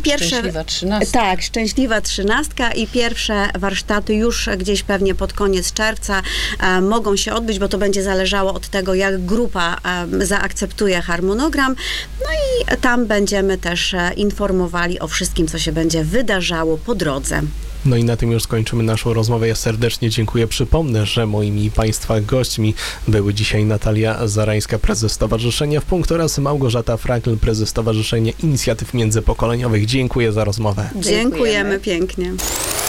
pierwsze... Szczęśliwa 13. Tak, Szczęśliwa 13 i pierwsze warsztaty już gdzieś pewnie pod koniec czerwca mogą się odbyć, bo to będzie zależało od tego, jak grupa zaakceptuje harmonogram. No i tam będziemy też informowali o wszystkim, co się będzie wydarzało po drodze. No i na tym już skończymy naszą rozmowę. Ja serdecznie dziękuję. Przypomnę, że moimi Państwa gośćmi były dzisiaj Natalia Zarańska, prezes Stowarzyszenia W Punkt, oraz Małgorzata Frankl, prezes Stowarzyszenia Inicjatyw Międzypokoleniowych. Dziękuję za rozmowę. Dziękujemy pięknie.